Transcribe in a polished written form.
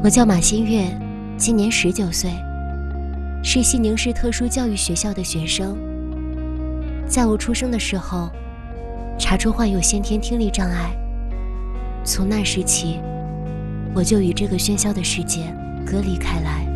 我叫马新月，今年19岁，是西宁市特殊教育学校的学生。在我出生的时候，查出患有先天听力障碍。从那时起，我就与这个喧嚣的世界隔离开来。